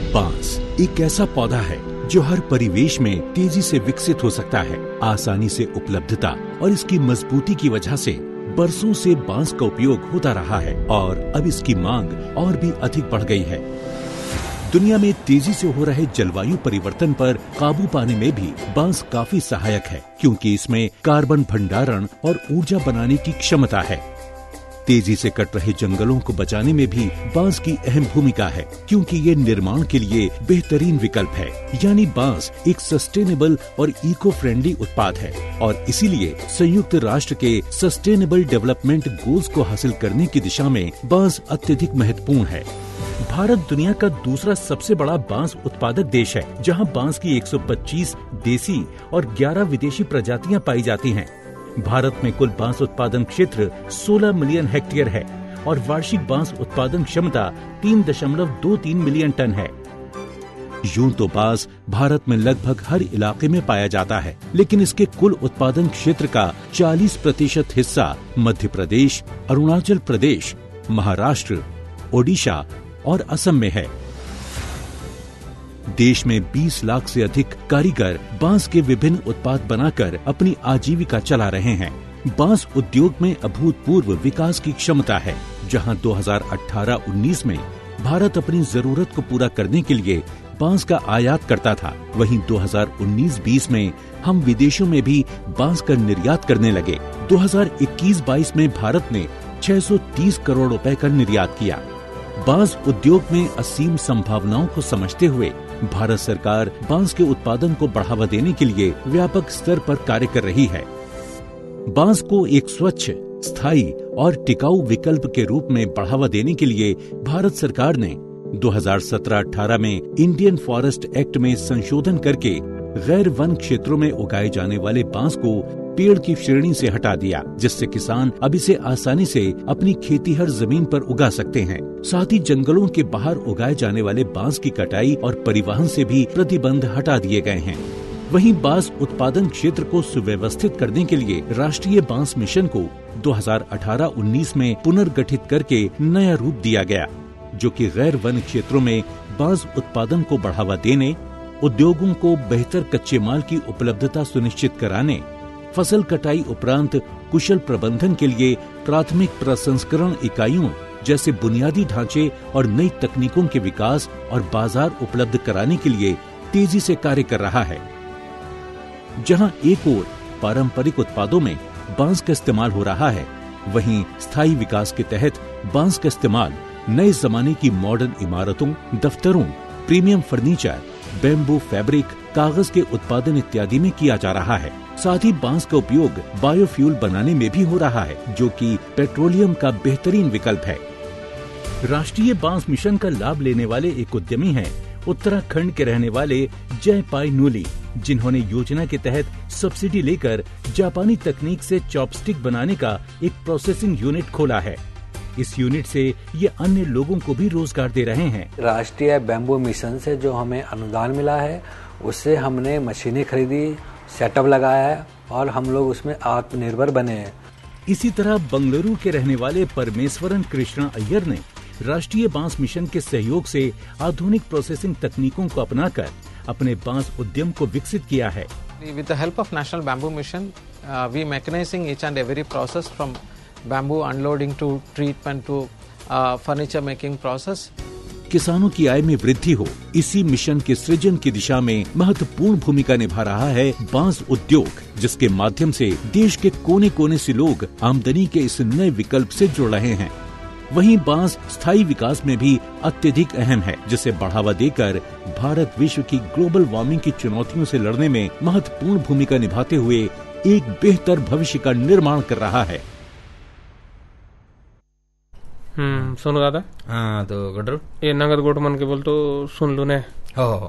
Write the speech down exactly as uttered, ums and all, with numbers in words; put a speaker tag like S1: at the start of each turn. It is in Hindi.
S1: बांस एक ऐसा पौधा है जो हर परिवेश में तेजी से विकसित हो सकता है। आसानी से उपलब्धता और इसकी मजबूती की वजह से बरसों से बांस का उपयोग होता रहा है और अब इसकी मांग और भी अधिक बढ़ गई है। दुनिया में तेजी से हो रहे जलवायु परिवर्तन पर काबू पाने में भी बांस काफी सहायक है, क्योंकि इसमें कार्बन भंडारण और ऊर्जा बनाने की क्षमता है। तेजी से कट रहे जंगलों को बचाने में भी बांस की अहम भूमिका है, क्योंकि ये निर्माण के लिए बेहतरीन विकल्प है। यानी बांस एक सस्टेनेबल और इको फ्रेंडली उत्पाद है और इसीलिए संयुक्त राष्ट्र के सस्टेनेबल डेवलपमेंट गोल्स को हासिल करने की दिशा में बांस अत्यधिक महत्वपूर्ण है। भारत दुनिया का दूसरा सबसे बड़ा बांस उत्पादक देश है, जहां बांस की एक सौ पच्चीस देसी और ग्यारह विदेशी प्रजातियां पाई जाती हैं। भारत में कुल बांस उत्पादन क्षेत्र सोलह मिलियन हेक्टेयर है और वार्षिक बांस उत्पादन क्षमता तीन दशमलव दो तीन मिलियन टन है। यूं तो बांस भारत में लगभग हर इलाके में पाया जाता है, लेकिन इसके कुल उत्पादन क्षेत्र का चालीस प्रतिशत हिस्सा मध्य प्रदेश, अरुणाचल प्रदेश, महाराष्ट्र, ओडिशा और असम में है। देश में बीस लाख से अधिक कारीगर बांस के विभिन्न उत्पाद बनाकर अपनी आजीविका चला रहे हैं। बांस उद्योग में अभूतपूर्व विकास की क्षमता है, जहां दो हज़ार अठारह उन्नीस में भारत अपनी जरूरत को पूरा करने के लिए बांस का आयात करता था, वहीं दो हज़ार उन्नीस बीस में हम विदेशों में भी बांस का निर्यात करने लगे। दो हज़ार इक्कीस बाईस में भारत ने छह सौ तीस करोड़ रुपए का निर्यात किया। बांस उद्योग में असीम संभावनाओं को समझते हुए भारत सरकार बांस के उत्पादन को बढ़ावा देने के लिए व्यापक स्तर पर कार्य कर रही है। बांस को एक स्वच्छ, स्थायी और टिकाऊ विकल्प के रूप में बढ़ावा देने के लिए भारत सरकार ने दो हज़ार सत्रह अठारह में इंडियन फॉरेस्ट एक्ट में संशोधन करके गैर वन क्षेत्रों में उगाए जाने वाले बांस को पेड़ की श्रेणी से हटा दिया, जिससे किसान अब इसे आसानी से अपनी खेती हर जमीन पर उगा सकते हैं। साथ ही जंगलों के बाहर उगाए जाने वाले बांस की कटाई और परिवहन से भी प्रतिबंध हटा दिए गए हैं। वहीं बांस उत्पादन क्षेत्र को सुव्यवस्थित करने के लिए राष्ट्रीय बांस मिशन को दो हज़ार अठारह उन्नीस में पुनर्गठित करके नया रूप दिया गया, जो कि गैर वन क्षेत्रों में बांस उत्पादन को बढ़ावा देने, उद्योगों को बेहतर कच्चे माल की उपलब्धता सुनिश्चित कराने, फसल कटाई उपरांत कुशल प्रबंधन के लिए प्राथमिक प्रसंस्करण इकाइयों जैसे बुनियादी ढांचे और नई तकनीकों के विकास और बाजार उपलब्ध कराने के लिए तेजी से कार्य कर रहा है। जहां एक ओर पारंपरिक उत्पादों में बांस का इस्तेमाल हो रहा है, वहीं स्थायी विकास के तहत बांस का इस्तेमाल नए जमाने की मॉडर्न इमारतों, दफ्तरों, प्रीमियम फर्नीचर, बेम्बू फैब्रिक, कागज के उत्पादन इत्यादि में किया जा रहा है। साथ ही बांस का उपयोग बायोफ्यूल बनाने में भी हो रहा है, जो कि पेट्रोलियम का बेहतरीन विकल्प है। राष्ट्रीय बांस मिशन का लाभ लेने वाले एक उद्यमी हैं उत्तराखंड के रहने वाले जयपाई नूली, जिन्होंने योजना के तहत सब्सिडी लेकर जापानी तकनीक से चॉपस्टिक बनाने का एक प्रोसेसिंग यूनिट खोला है। इस यूनिट से ये अन्य लोगों को भी रोजगार दे रहे हैं।
S2: राष्ट्रीय बैम्बू मिशन से जो हमें अनुदान मिला है, उससे हमने मशीनें खरीदी, सेटअप लगाया है और हम लोग उसमें आत्मनिर्भर बने हैं।
S1: इसी तरह बंगलुरु के रहने वाले परमेश्वरन कृष्णा अय्यर ने राष्ट्रीय बांस मिशन के सहयोग से आधुनिक प्रोसेसिंग तकनीकों को अपनाकर अपने बांस उद्यम को विकसित किया है।
S3: With the help of National Bamboo Mission, uh, we mechanizing each and every process from bamboo unloading to treatment to uh, furniture making process.
S1: किसानों की आय में वृद्धि हो, इसी मिशन के सृजन की दिशा में महत्वपूर्ण भूमिका निभा रहा है बांस उद्योग, जिसके माध्यम से देश के कोने कोने से लोग आमदनी के इस नए विकल्प से जुड़ रहे हैं। वहीं बांस स्थायी विकास में भी अत्यधिक अहम है, जिसे बढ़ावा देकर भारत विश्व की ग्लोबल वार्मिंग की चुनौतियों से लड़ने में महत्वपूर्ण भूमिका निभाते हुए एक बेहतर भविष्य का निर्माण कर रहा है।
S4: हम्म सुन दादा।
S5: हाँ तो गडर
S4: ये नगद गोट मन के बोल तो सुन लो ने।
S5: हो हो